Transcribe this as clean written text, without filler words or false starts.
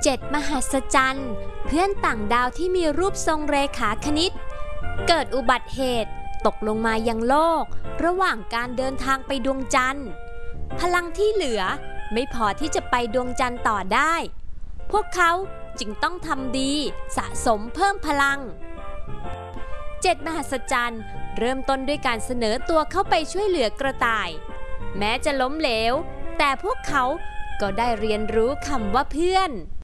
7 มหัศจรรย์เพื่อนต่างดาวที่มีรูปทรงเรขาคณิตเกิดอุบัติเหตุตกลงมายังโลกระหว่างการเดินทางไปดวงจันทร์พลังที่เหลือไม่พอที่จะไปดวงจันทร์ต่อได้พวกเขาจึงต้องทำดีสะสมเพิ่มพลัง7 มหัศจรรย์เริ่มต้นด้วยการเสนอตัวเข้าไปช่วยเหลือกระต่ายแม้จะล้มเหลวแต่พวกเขาก็ได้เรียนรู้คำว่าเพื่อน